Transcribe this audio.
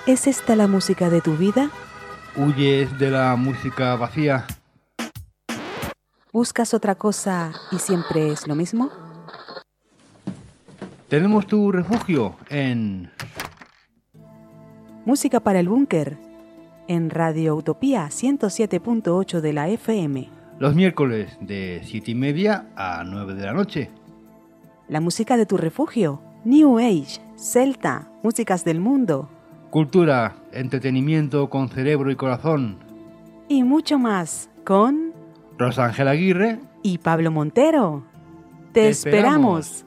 ¿Es esta la música de tu vida? ¿Huyes de la música vacía? ¿Buscas otra cosa y siempre es lo mismo? Tenemos tu refugio en Música para el búnker, en Radio Utopía 107.8 de la FM. los miércoles de 7:30 a 9 de la noche. La música de tu refugio, New Age, Celta, músicas del mundo. Cultura, entretenimiento con cerebro y corazón. Y mucho más, con Rosángel Aguirre. y Pablo Montero. ¡Te esperamos!